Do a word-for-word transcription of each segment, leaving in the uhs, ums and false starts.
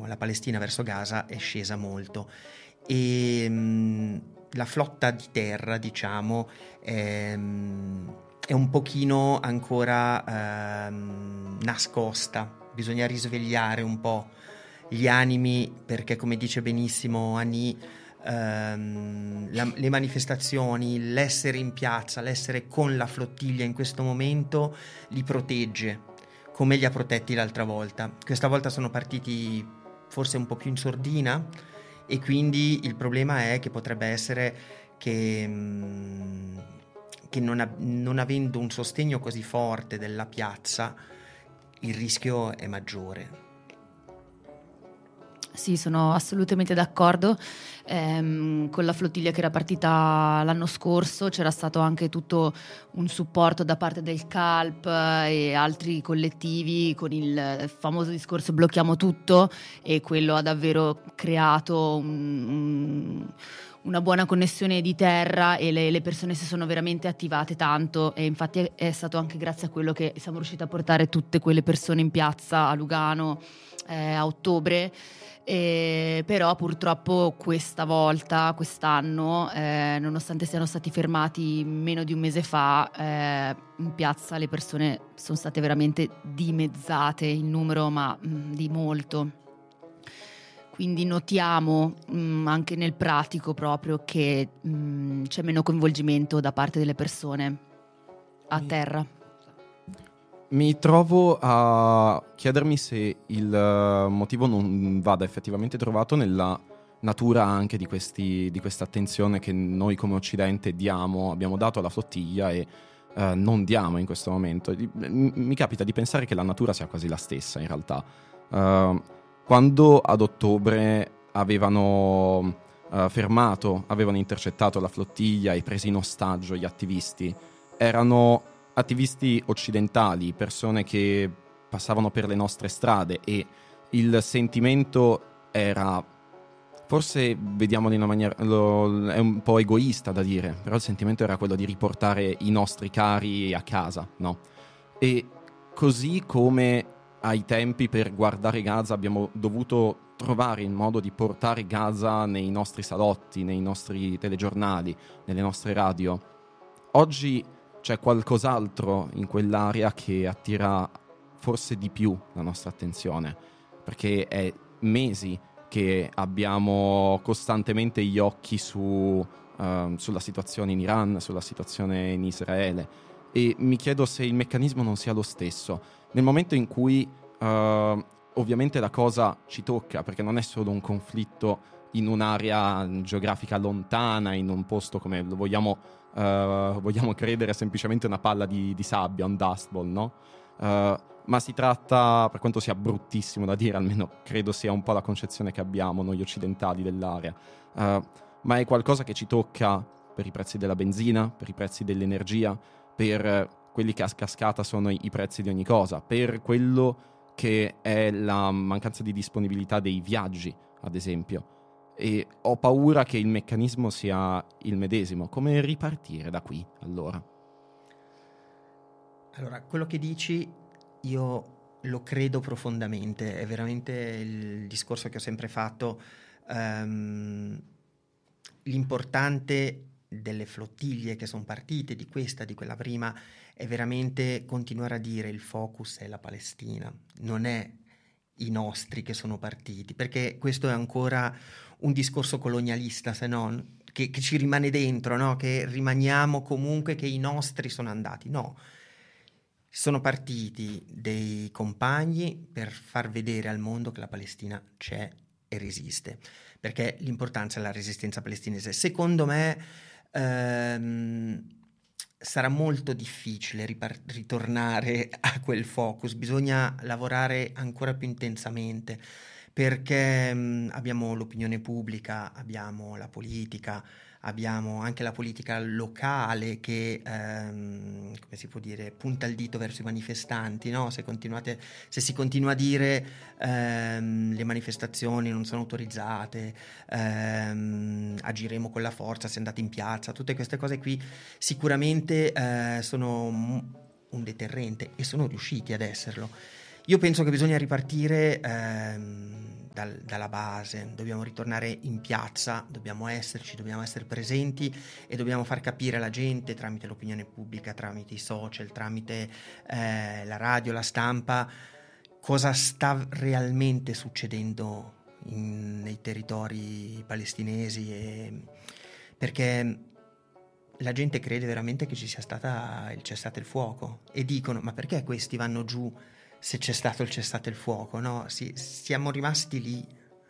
diciamo, la Palestina verso Gaza è scesa molto e mh, la flotta di terra, diciamo, è, è un pochino ancora ehm, nascosta. Bisogna risvegliare un po' gli animi, perché come dice benissimo Ani, ehm, la, le manifestazioni, l'essere in piazza, l'essere con la flottiglia in questo momento li protegge, come li ha protetti l'altra volta. Questa volta sono partiti forse un po' più in sordina, e quindi il problema è che potrebbe essere che, mh, che non, a- non avendo un sostegno così forte della piazza, il rischio è maggiore. Sì, sono assolutamente d'accordo. Ehm, con la flottiglia che era partita l'anno scorso c'era stato anche tutto un supporto da parte del Calp e altri collettivi con il famoso discorso blocchiamo tutto, e quello ha davvero creato un, un, una buona connessione di terra, e le, le persone si sono veramente attivate tanto, e infatti è, è stato anche grazie a quello che siamo riusciti a portare tutte quelle persone in piazza a Lugano eh, a ottobre. Eh, però purtroppo questa volta, quest'anno, eh, nonostante siano stati fermati meno di un mese fa, eh, in piazza le persone sono state veramente dimezzate in numero, ma mh, di molto. Quindi notiamo mh, anche nel pratico proprio che mh, c'è meno coinvolgimento da parte delle persone a Mi- terra. Mi trovo a chiedermi se il eh, motivo non vada effettivamente trovato nella natura anche di questi, di questa attenzione che noi come Occidente diamo, abbiamo dato alla flottiglia e eh, non diamo in questo momento. Di- m- Mi capita di pensare che la natura sia quasi la stessa in realtà. Eh, quando ad ottobre avevano eh, fermato, avevano intercettato la flottiglia e presi in ostaggio gli attivisti, erano attivisti occidentali, persone che passavano per le nostre strade, e il sentimento era, forse vediamolo in una maniera, lo- è un po' egoista da dire, però il sentimento era quello di riportare i nostri cari a casa, no? E così come ai tempi per guardare Gaza abbiamo dovuto trovare il modo di portare Gaza nei nostri salotti, nei nostri telegiornali, nelle nostre radio, oggi c'è qualcos'altro in quell'area che attira forse di più la nostra attenzione, perché è mesi che abbiamo costantemente gli occhi su, ehm, sulla situazione in Iran, sulla situazione in Israele, e mi chiedo se il meccanismo non sia lo stesso. Nel momento in cui eh, ovviamente la cosa ci tocca, perché non è solo un conflitto in un'area geografica lontana, in un posto come lo vogliamo Uh, vogliamo credere semplicemente una palla di, di sabbia, un dust ball, no? Uh, ma si tratta, per quanto sia bruttissimo da dire, almeno credo sia un po' la concezione che abbiamo noi occidentali dell'area, uh, ma è qualcosa che ci tocca per i prezzi della benzina, per i prezzi dell'energia, per quelli che a cascata sono i, i prezzi di ogni cosa, per quello che è la mancanza di disponibilità dei viaggi, ad esempio. E ho paura che il meccanismo sia il medesimo. Come ripartire da qui, allora? Allora, quello che dici io lo credo profondamente, è veramente il discorso che ho sempre fatto. Um, l'importante delle flottiglie che sono partite, di questa, di quella prima, è veramente continuare a dire il focus è la Palestina, non è i nostri che sono partiti, perché questo è ancora un discorso colonialista, se no, che, che ci rimane dentro, no? Che rimaniamo comunque che i nostri sono andati. No, sono partiti dei compagni per far vedere al mondo che la Palestina c'è e resiste, perché l'importanza è la resistenza palestinese. Secondo me ehm, sarà molto difficile ripar- ritornare a quel focus, bisogna lavorare ancora più intensamente, perché mh, abbiamo l'opinione pubblica, abbiamo la politica, abbiamo anche la politica locale che, ehm, come si può dire, punta il dito verso i manifestanti, no? Se continuate, se si continua a dire ehm, le manifestazioni non sono autorizzate, ehm, agiremo con la forza se andate in piazza, tutte queste cose qui sicuramente eh, sono un deterrente, e sono riusciti ad esserlo. Io penso che bisogna ripartire ehm, dal, dalla base, dobbiamo ritornare in piazza, dobbiamo esserci, dobbiamo essere presenti e dobbiamo far capire alla gente tramite l'opinione pubblica, tramite i social, tramite eh, la radio, la stampa, cosa sta realmente succedendo in, nei territori palestinesi, e, perché la gente crede veramente che ci sia stata il cessate il fuoco e dicono: ma perché questi vanno giù se c'è stato il cessate il fuoco? No, si, siamo rimasti lì.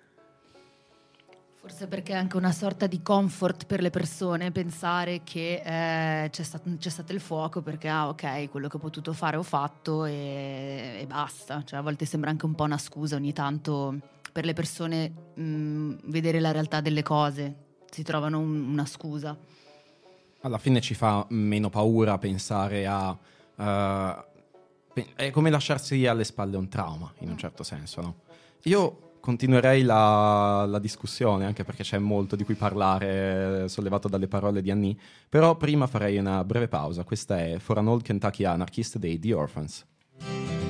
Forse perché è anche una sorta di comfort per le persone pensare che eh, c'è, stato, c'è stato il fuoco, perché ah ok, quello che ho potuto fare ho fatto e, e basta. Cioè, a volte sembra anche un po' una scusa ogni tanto per le persone mh, vedere la realtà delle cose, si trovano un, una scusa. Alla fine ci fa meno paura pensare a... Uh, è come lasciarsi alle spalle un trauma, in un certo senso, no? Io continuerei la, la discussione, anche perché c'è molto di cui parlare, sollevato dalle parole di Annie, però prima farei una breve pausa. Questa è For an Old Kentucky Anarchist dei The Orphans.